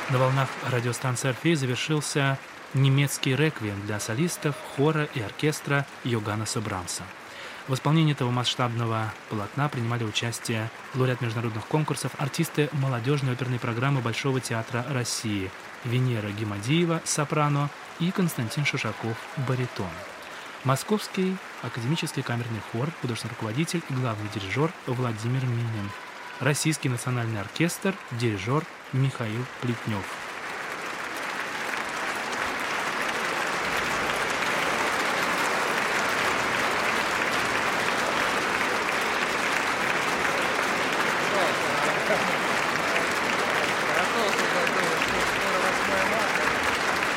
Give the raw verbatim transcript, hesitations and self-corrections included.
На волнах радиостанции «Орфей» завершился немецкий реквием для солистов, хора и оркестра Йоганнеса Брамса. В исполнении этого масштабного полотна принимали участие лауреат международных конкурсов, артисты молодежной оперной программы Большого театра России Венера Гимадиева, сопрано, и Константин Шишаков, баритон. Московский академический камерный хор, художественный руководитель и главный дирижер Владимир Минин. Российский национальный оркестр, дирижер Михаил Плетнев.